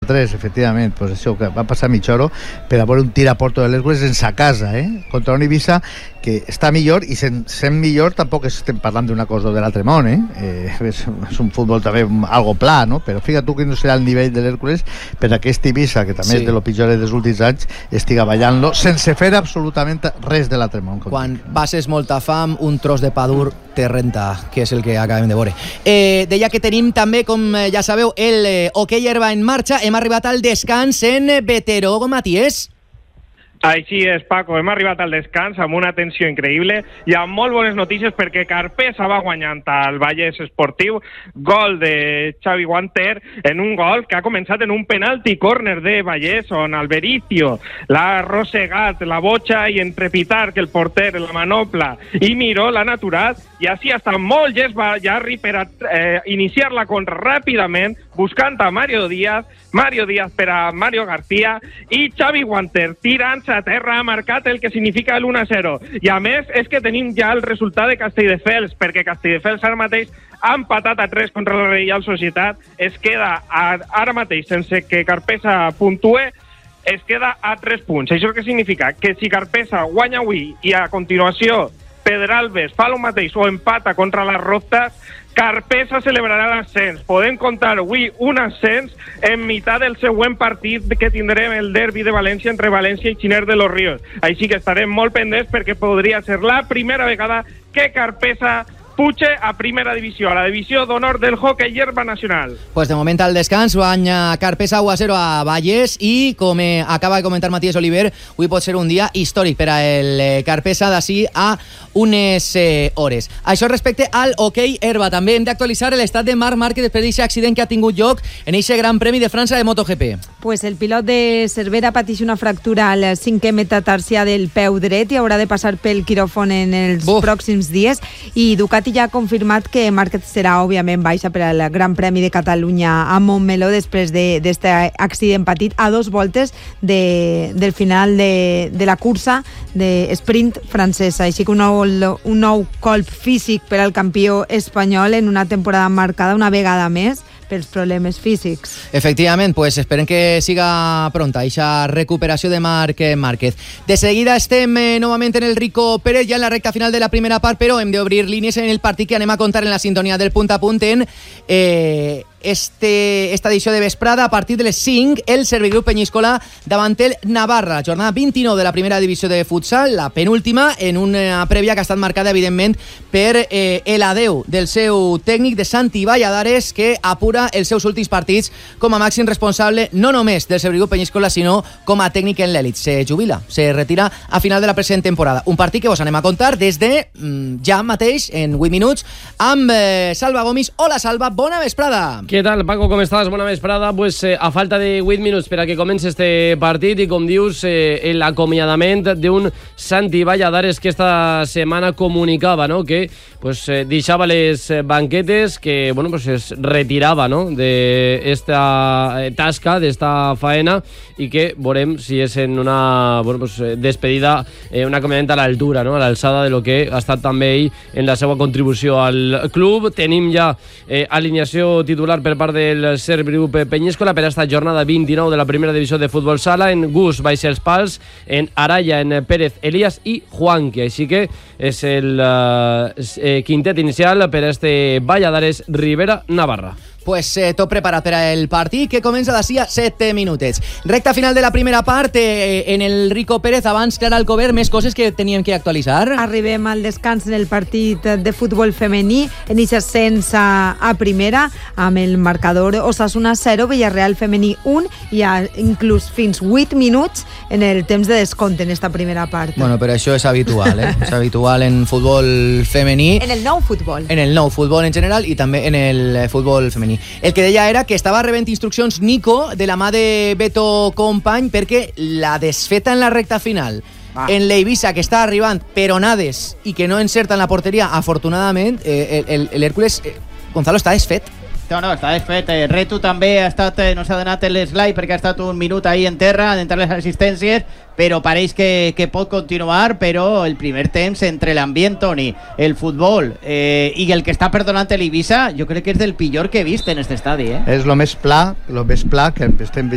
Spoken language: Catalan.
3, efectivament, pues això, que va passar mitja hora per a veure un tir a Porto de l'Hèrcules en sa casa, contra un Ibiza que està millor, i sent millor tampoc estem parlant d'una cosa o de l'altre món, és un futbol també algo pla, no? Però fíjate tu que no serà el nivell de l'Hèrcules per aquest Ibiza, que també és de lo pitjor dels últims anys, estiga ballant-lo sense fer absolutament res de l'altre món. Quan passes molta fam, un tros de pa dur te renta, que és el que acabem de veure. Deia que tenim també, com ja sabeu, el hoquei herba en marxa. Hem arribat al descans en Veteró, Matías. Així és, Paco, hem arribat al descans amb una tensió increïble i amb molt bones notícies perquè Carpesa va guanyant al Vallès Esportiu, gol de Xavi Guanter, en un gol que ha començat en un penalti córner de Vallès, on Albericio l'ha arrossegat la botxa i en trepitar que el porter, la manopla i Miró l'han aturat, i així està molt llest va Jarry per iniciar la contra ràpidament, buscant a Mario Díaz per a Mario García, i Xavi Guanter tirant a terra ha marcat el que significa el 1-0. I a més és que tenim ja el resultat de Castelldefels, perquè Castelldefels ara mateix ha empatat a 3 contra la Reial Societat, es queda ara mateix sense que Carpesa puntue, es queda a 3 punts. Això què significa? Que si Carpesa guanya avui i a continuació Pedralbes fa el mateix o empata contra les Rozas, Carpesa celebrarà l'ascens. Podem comptar avui un ascens en meitat del següent partit que tindrem el derbi de València entre València i Xiner de los Ríos. Així que estarem molt pendents perquè podria ser la primera vegada que Carpesa puja a primera divisió, a la divisió d'honor del hoquei herba nacional. Pues de moment al descans guanya Carpesa 1-0 a Vallès i com acaba de comentar Matías Oliver, avui pot ser un dia històric per a el Carpesa d'ací a unes hores. Això respecte al hoquei herba. També hem d'actualitzar l'estat de Marc Márquez després d'aquest accident que ha tingut lloc en aquest Gran Premi de França de MotoGP. Pues el pilot de Cervera pateix una fractura al 5è metatarsià del peu dret i haurà de passar pel quiròfan en els pròxims dies, i Ducati ja ha confirmat que Márquez serà òbviament baixa per al Gran Premi de Catalunya a Montmeló després d'aquest accident patit a 2 voltes del final de la cursa de sprint francesa. Així que un nou colp físic per al campió espanyol en una temporada marcada una vegada més pels problemes físics. Efectivament, pues esperem que siga pronta aquesta recuperació de Marc Márquez. De seguida estem novament en el Rico Pérez, ja en la recta final de la primera part, però hem d'obrir línies en el partit que anem a contar en la sintonia del punt a punt en esta edició de vesprada. A partir de les 5, el Servigroup Peñíscola davant el Navarra, jornada 29 de la primera divisió de futsal, la penúltima, en una prèvia que ha estat marcada evidentment per el adeu del seu tècnic de Santi Valladares, que apura els seus últims partits com a màxim responsable no només del Servigroup Peñíscola sinó com a tècnic en l'elit. Se jubila, se retira a final de la present temporada. Un partit que vos anem a contar des de ja mateix en 8 minuts amb Salva Gomis. Hola Salva, bona vesprada. Què tal, Paco, com estàs? Bona vesprada. Pues a falta de 8 minuts per a que comenci este partit i, com dius, l'acomiadament d'un Santi Valladares que esta setmana comunicava, no?, que pues deixava les banquetes, que bueno, pues es retirava, no?, d'esta tasca, d'esta faena, i que veurem si és en una despedida, un acomiadament a l'altura, no?, a l'alçada de lo que ha estat també ell en la seva contribució al club. Tenim ja alineació titular per part del Servigroup Peñíscola per a esta jornada 29 de la primera divisió de futbol sala. En Gus baixa els pals, en Araya, en Pérez, Elías i Juanqui. Així que és el quintet inicial per a este Valladares Rivera Navarra. Pues tot preparat per al partit que comença d'ací a 7 minutets. Recta final de la primera part en el Rico Pérez. Abans, Clara Alcover, més coses que teníem que actualitzar. Arribem al descans en el partit de futbol femení en aquest ascens a primera amb el marcador Osasuna 0, Villarreal femení 1 i inclús fins 8 minuts en el temps de descompte en esta primera part. Bueno, però això és habitual, és habitual en futbol femení. En el nou futbol. En el nou futbol en general i també en el futbol femení. El que deia era que estava rebent instruccions Nico de la mà de Beto Company perquè la desfeta en la recta final en l'Eivissa, que està arribant per onades i que no encerta en la porteria, afortunadament l'Hèrcules, Gonzalo, està desfet. No, està desfet. Retu també ha estat, no s'ha donat l'eslai perquè ha estat un minut ahí en terra, d'entrar les assistències, però pareix que pot continuar, però el primer temps entre l'ambient, Toni, el futbol i el que està perdonant l'Eivissa, jo crec que és del pitjor que he vist en aquest estadi. És el més pla que estem